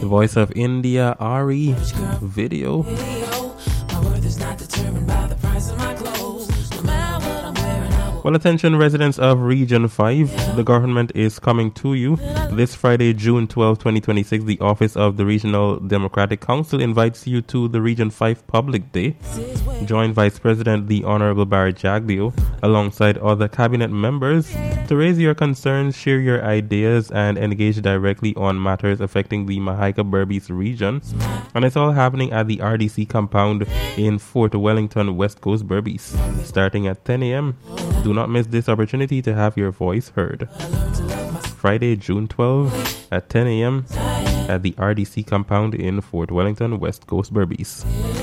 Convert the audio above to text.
The Voice of India, Ari, video. Well, attention residents of Region 5, the government is coming to you. This Friday, June 12, 2026, the Office of the Regional Democratic Council invites you to the Region 5 Public Day. Join Vice President the Honorable Barry Jaglio alongside other cabinet members to raise your concerns, share your ideas, and engage directly on matters affecting the Mahaica Berbice region. And it's all happening at the RDC compound in Fort Wellington, West Coast, Berbice, starting at 10 a.m. Do not miss this opportunity to have your voice heard. Friday, June 12 at 10 a.m. at the RDC compound in Fort Wellington, West Coast, Berbice.